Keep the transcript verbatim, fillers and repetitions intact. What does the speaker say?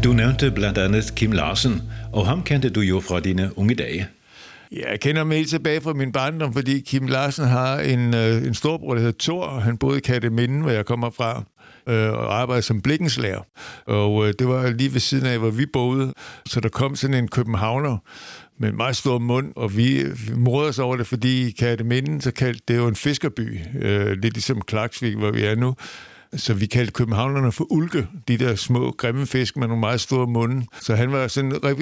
Du nævnte blandt andet Kim Larsen, og ham kendte du jo fra dine unge dage. Ja, jeg kender ham helt tilbage fra min barndom, fordi Kim Larsen har en, en storbror, der hedder Thor. Han boede i Kerteminde, hvor jeg kommer fra, og arbejdede som blikkenslager. Og det var lige ved siden af, hvor vi boede. Så der kom sådan en københavner med en meget stor mund, og vi morede os over det, fordi Kerteminde, så kaldte det jo en fiskerby. Lidt ligesom Klaksvik, hvor vi er nu. Så vi kaldte københavnerne for ulke, de der små grimme fisk med nogle meget store munde. Så han var sådan